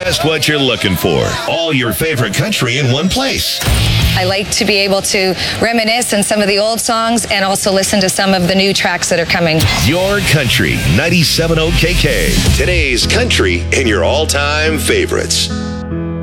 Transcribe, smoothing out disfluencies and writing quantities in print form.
just what you're looking for. All your favorite country in one place. I like to be able to reminisce on some of the old songs and also listen to some of the new tracks that are coming. Your Country, 97.0 KK. Today's country and your all-time favorites.